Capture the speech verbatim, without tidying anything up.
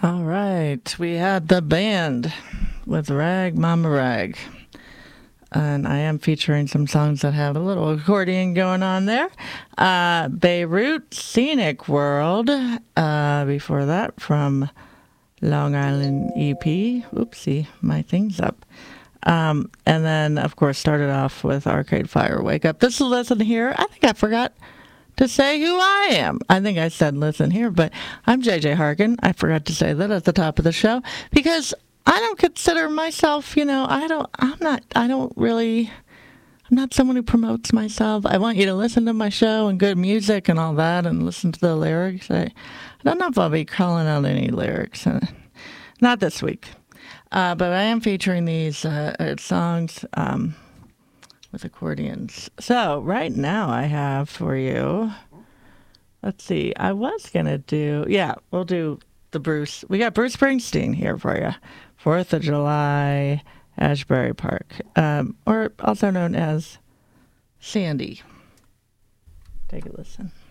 All right, we had the band with Rag Mama Rag. And I am featuring some songs that have a little accordion going on there. Uh, Beirut Scenic World. Uh, before that, from Long Island E P. Oopsie, my thing's up. Um, and then, of course, started off with Arcade Fire, Wake Up. This is Listen Here. I think I forgot to say who I am. I think I said Listen Here, but I'm J J Harkin. I forgot to say that at the top of the show because I don't consider myself, you know, I don't, I'm not, I don't really, I'm not someone who promotes myself. I want you to listen to my show and good music and all that and listen to the lyrics. I, I don't know if I'll be calling out any lyrics. Uh, not this week. Uh, but I am featuring these uh, songs um, with accordions. So right now I have for you, let's see, I was going to do, yeah, we'll do the Bruce. We got Bruce Springsteen here for you. fourth of July, Ashbury Park, um, or also known as Sandy. Take a listen.